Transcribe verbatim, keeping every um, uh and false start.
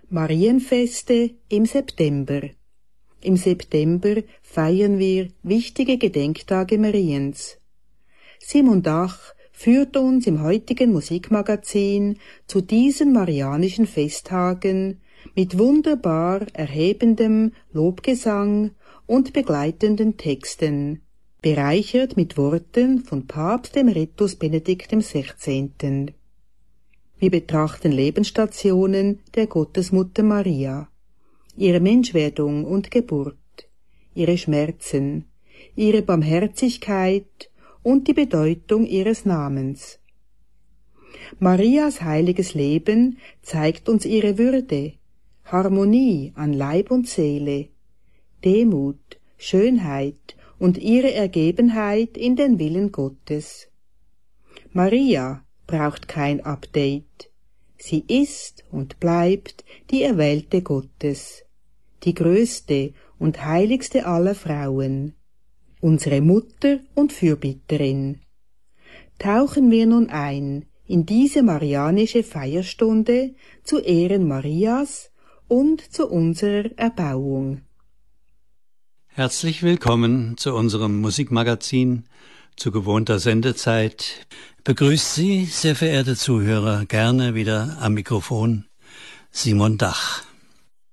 Marienfeste im September. Im September feiern wir wichtige Gedenktage Mariens. Simon Dach führt uns im heutigen Musikmagazin zu diesen marianischen Festtagen mit wunderbar erhebendem Lobgesang und begleitenden Texten, bereichert mit Worten von Papst Emeritus Benedikt dem Sechzehnten. Wir betrachten Lebensstationen der Gottesmutter Maria, ihre Menschwerdung und Geburt, ihre Schmerzen, ihre Barmherzigkeit und die Bedeutung ihres Namens. Marias heiliges Leben zeigt uns ihre Würde, Harmonie an Leib und Seele, Demut, Schönheit und ihre Ergebenheit in den Willen Gottes. Maria braucht kein Update. Sie ist und bleibt die Erwählte Gottes, die größte und heiligste aller Frauen, unsere Mutter und Fürbitterin. Tauchen wir nun ein in diese marianische Feierstunde zu Ehren Marias und zu unserer Erbauung. Herzlich willkommen zu unserem Musikmagazin zu gewohnter Sendezeit. Begrüßt Sie, sehr verehrte Zuhörer, gerne wieder am Mikrofon Simon Dach.